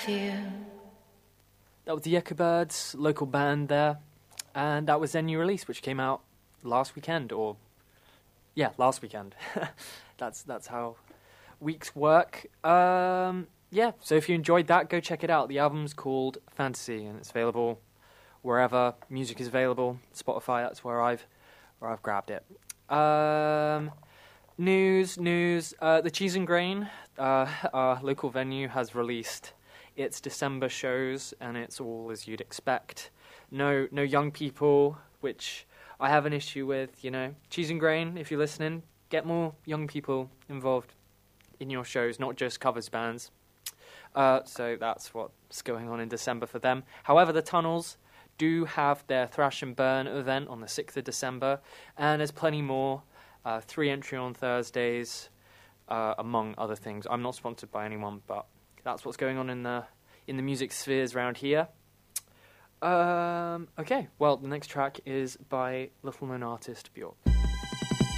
feel. That was the Echo Birds, local band there, and that was their new release, which came out last weekend, last weekend. That's how weeks work. Yeah, so if you enjoyed that, go check it out. The album's called Fantasy, and it's available wherever music is available. Spotify, that's where I've grabbed it. News. The Cheese and Grain, our local venue, has released its December shows, and it's all as you'd expect. No young people, which I have an issue with, you know. Cheese and Grain, if you're listening, get more young people involved in your shows, not just covers bands. So that's what's going on in December for them. However, the Tunnels do have their Thrash and Burn event on the 6th of December, and there's plenty more. 3 entry on Thursdays, among other things. I'm not sponsored by anyone, but that's what's going on in the music spheres around here. Okay, well, the next track is by little-known artist Bjork.